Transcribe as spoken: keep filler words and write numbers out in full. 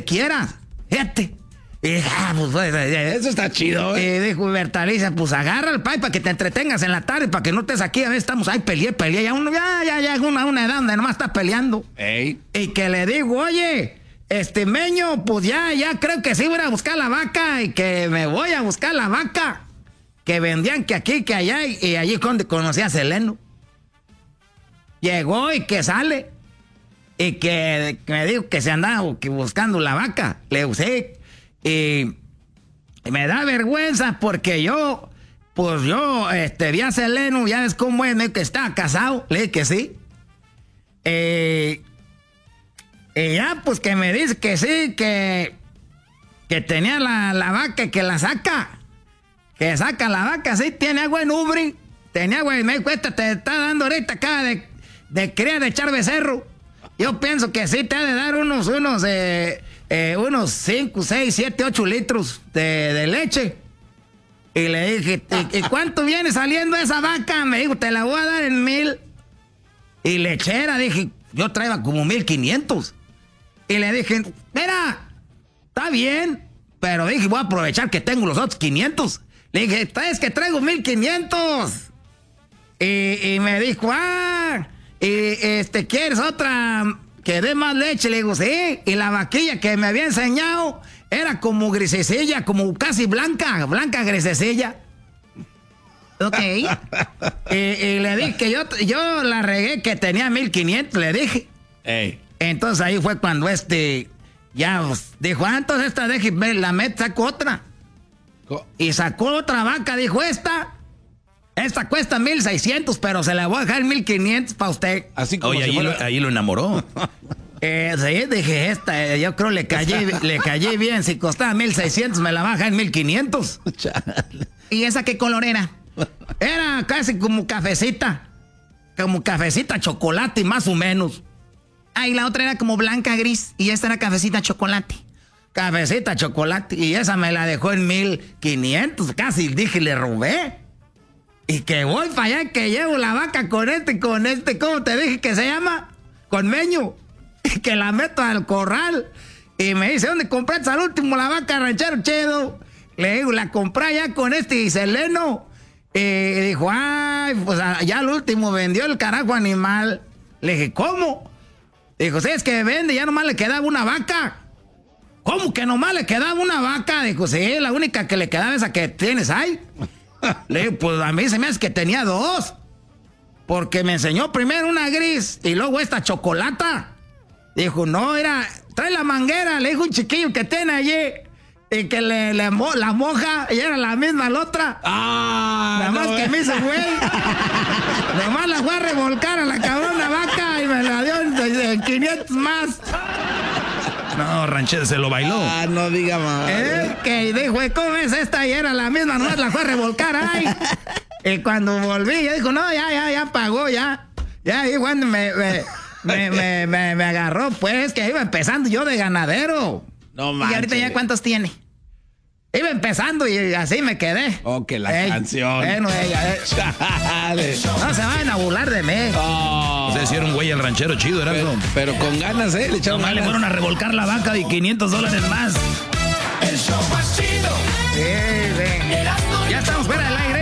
quieras. Fíjate. Y, ah, pues, eso está chido, ¿eh? Y dijo Bertalicia, pues agarra el pay para que te entretengas en la tarde, para que no estés aquí. A veces estamos ahí, peleé, peleé. Ya uno, ya, ya, ya, una, una edad donde nomás está peleando. Ey. Y que le digo, oye, este Meño, pues ya, ya creo que sí voy a buscar la vaca y que me voy a buscar la vaca que vendían que aquí, que allá. Y, y allí donde conocí a Seleno. Llegó y que sale. Y que, que me dijo que se andaba buscando la vaca. Le usé. Y me da vergüenza porque yo, pues yo, este, vi a Seleno, ya ves cómo es, que estaba casado. Le dije que sí. Eh, y ya, pues que me dice que sí, que, que tenía la, la vaca, que la saca. Que saca la vaca, sí, tiene agua en Ubri. Tenía agua, y me cuesta, te está dando ahorita acá de, de cría de echar becerro. Yo pienso que sí te ha de dar unos, unos, eh, eh, unos cinco, seis, siete, ocho litros de, de leche. Y le dije, ¿y, ¿y cuánto viene saliendo esa vaca? Me dijo, te la voy a dar en mil. Y lechera, dije, yo traía como mil quinientos. Y le dije, mira, está bien, pero dije, voy a aprovechar que tengo los otros quinientos. Le dije, es que traigo mil quinientos. Y, y me dijo, ah... Y este, ¿quieres otra que dé más leche? Le digo, sí. Y la vaquilla que me había enseñado era como grisecilla, como casi blanca, blanca grisecilla. Ok. y, y le dije que yo, yo la regué que tenía mil quinientos, le dije. Ey. Entonces ahí fue cuando este, ya pues, dijo, ah, entonces esta deje, la met, sacó otra. Y sacó otra vaca, dijo, esta... Esta cuesta mil seiscientos, pero se la voy a dejar en mil quinientos para usted. Así como Oye, si ahí, fuera... lo, ahí lo enamoró. Eh, sí, dije, esta, eh, yo creo le callé, le callé bien. Si costaba mil seiscientos, me la baja en mil quinientos. ¿Y esa qué color era? Era casi como cafecita. Como cafecita chocolate, más o menos. Ah, y la otra era como blanca gris. Y esta era cafecita chocolate. Cafecita chocolate. Y esa me la dejó en mil quinientos. Casi dije, le robé. Y que voy para allá, que llevo la vaca con este, con este, ¿cómo te dije que se llama? Con Meño. Y que la meto al corral. Y me dice, ¿dónde compraste al último la vaca, ranchero chido? Le digo, la compré allá con este y Seleno. Y dijo, ay, pues ya al último vendió el carajo animal. Le dije, ¿cómo? Dijo, sí, es que vende, ya nomás le quedaba una vaca. ¿Cómo que nomás le quedaba una vaca? Dijo, sí, la única que le quedaba esa que tienes ahí. Le digo, pues a mí se me hace que tenía dos. Porque me enseñó primero una gris y luego esta chocolata. Dijo, no, era, trae la manguera. Le dijo un chiquillo que tiene allí y que le, le mo, la moja y era la misma la otra. Ah, Nada más no, que eh. me hizo güey. Nada más la fue a revolcar a la cabrona vaca y me la dio en, en quinientos más. No, ranchero, se lo bailó. Ah, no diga más. Eh, que dijo, ¿cómo es esta? Y era la misma, nomás la fue a revolcar, ay. Y cuando volví, ya dijo, no, ya, ya, ya pagó, ya. Ya, ahí cuando me, me, me, me, me, me agarró, pues, que iba empezando yo de ganadero. No ¿Y manches. ahorita ya cuántos tiene? Iba empezando y así me quedé. Oh, que la Ey, canción. Bueno, ella, eh, Chale. no se vayan a burlar de mí. Oh. Ustedes hicieron güey el ranchero chido, ¿era Pero, eso? pero con ganas, ¿eh? Le echaron Nomás le ganas. fueron a revolcar la vaca de quinientos dólares más. El show más chido. Sí, sí. Erasmo y Ya estamos fuera del aire.